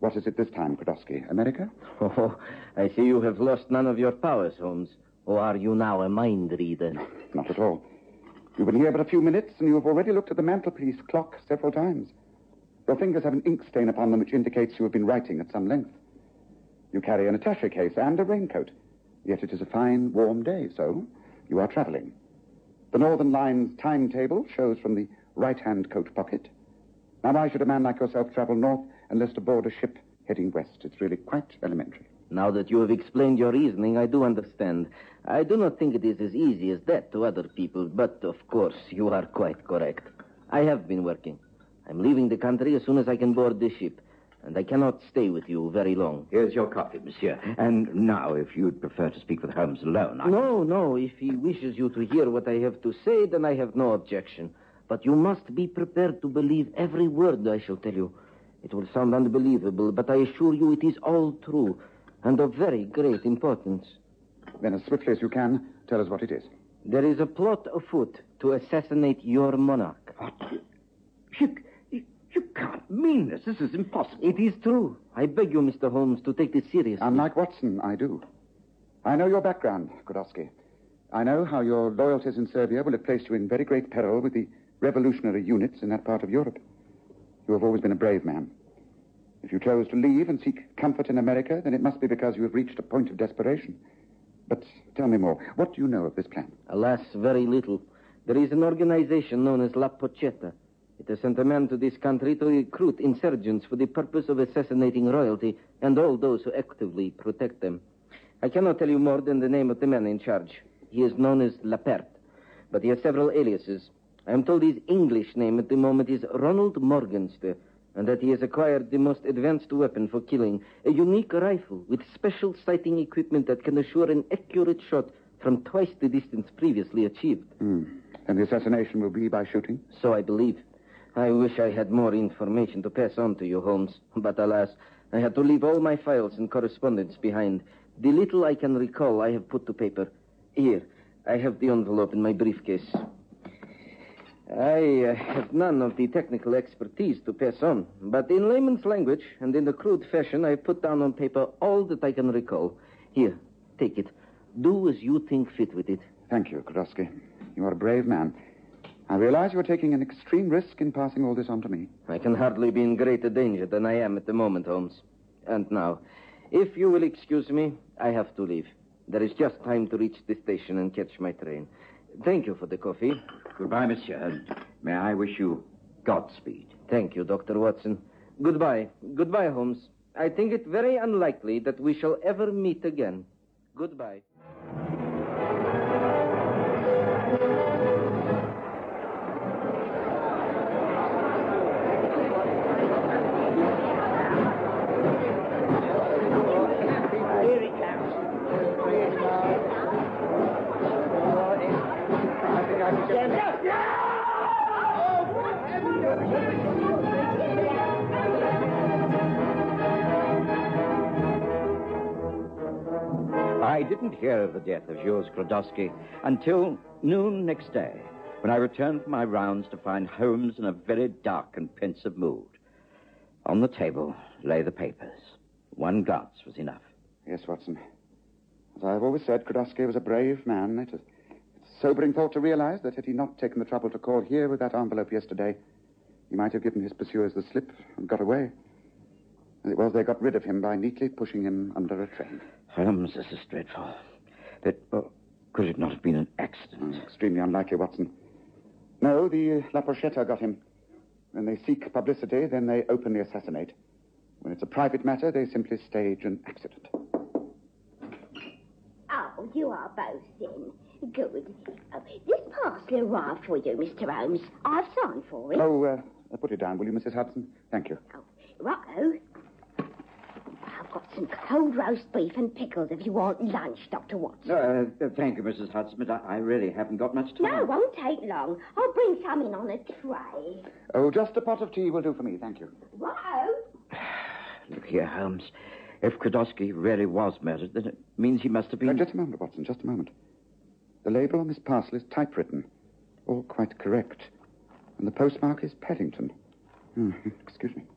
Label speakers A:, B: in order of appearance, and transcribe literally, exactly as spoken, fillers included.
A: What is it this time, Krodowski? America?
B: Oh, I see you have lost none of your powers, Holmes. Or are you now a mind reader?
A: No, not at all. You've been here but a few minutes, and you have already looked at the mantelpiece clock several times. Your fingers have an ink stain upon them which indicates you have been writing at some length. You carry an attaché case and a raincoat. Yet it is a fine, warm day, so you are traveling. The Northern Line's timetable shows from the right-hand coat pocket. Now, why should a man like yourself travel north unless to board a ship heading west? It's really quite elementary.
B: Now that you have explained your reasoning, I do understand. I do not think it is as easy as that to other people, but, of course, you are quite correct. I have been working. I'm leaving the country as soon as I can board this ship, and I cannot stay with you very long.
C: Here's your coffee, monsieur. And now, if you'd prefer to speak with Holmes alone, I...
B: No, no. If he wishes you to hear what I have to say, then I have no objection. But you must be prepared to believe every word I shall tell you. It will sound unbelievable, but I assure you it is all true, and of very great importance.
A: Then, as swiftly as you can, tell us what it is.
B: There is a plot afoot to assassinate your monarch.
C: What? You, you, you can't mean this. This is impossible.
B: It is true. I beg you, Mister Holmes, to take this seriously.
A: Unlike Watson, I do. I know your background, Krodowski. I know how your loyalties in Serbia will have placed you in very great peril with the revolutionary units in that part of Europe. You have always been a brave man. If you chose to leave and seek comfort in America, then it must be because you have reached a point of desperation. But tell me more. What do you know of this plan?
B: Alas, very little. There is an organization known as La Pochetta. It has sent a man to this country to recruit insurgents for the purpose of assassinating royalty and all those who actively protect them. I cannot tell you more than the name of the man in charge. He is known as Lapert, but he has several aliases. I am told his English name at the moment is Ronald Morgenster, and that he has acquired the most advanced weapon for killing, a unique rifle with special sighting equipment that can assure an accurate shot from twice the distance previously achieved.
A: Mm. And the assassination will be by shooting?
B: So I believe. I wish I had more information to pass on to you, Holmes, but alas, I had to leave all my files and correspondence behind. The little I can recall I have put to paper. Here, I have the envelope in my briefcase. I uh, have none of the technical expertise to pass on, but in layman's language and in the crude fashion, I have put down on paper all that I can recall. Here, take it. Do as you think fit with it.
A: Thank you, Krodowski. You are a brave man. I realize you are taking an extreme risk in passing all this on to me.
B: I can hardly be in greater danger than I am at the moment, Holmes. And now, if you will excuse me, I have to leave. There is just time to reach the station and catch my train. Thank you for the coffee.
C: Goodbye, monsieur. And may I wish you Godspeed.
B: Thank you, Doctor Watson. Goodbye. Goodbye, Holmes. I think it very unlikely that we shall ever meet again. Goodbye.
C: I didn't hear of the death of Jules Krodowski until noon next day, when I returned from my rounds to find Holmes in a very dark and pensive mood. On the table lay the papers. One glance was enough.
A: Yes, Watson. As I've always said, Krodowski was a brave man. It was a sobering thought to realize that had he not taken the trouble to call here with that envelope yesterday, he might have given his pursuers the slip and got away. As it was, they got rid of him by neatly pushing him under a train.
C: Holmes, this is dreadful. That, oh, could it not have been an accident?
A: Mm, extremely unlikely, Watson. No, the uh, La Pochetta got him. When they seek publicity, then they openly assassinate. When it's a private matter, they simply stage an accident.
D: Oh, you are both in. Good. Oh, this parcel arrived for you, Mister Holmes. I've signed for it.
A: Oh, uh, put it down, will you, Missus Hudson? Thank you.
D: Oh, righto. I've got some cold roast beef and pickles if you want lunch, Doctor Watson.
C: Uh, uh, thank you, Missus Hudson, but I, I really haven't got much time.
D: No, it won't take long. I'll bring some in on a tray.
A: Oh, just a pot of tea will do for me, thank you.
D: Righto.
C: Look here, Holmes. If Krodowski really was murdered, then it means he must have been...
A: Uh, just a moment, Watson, just a moment. The label on this parcel is typewritten. All quite correct. And the postmark is Paddington. Hmm, excuse me.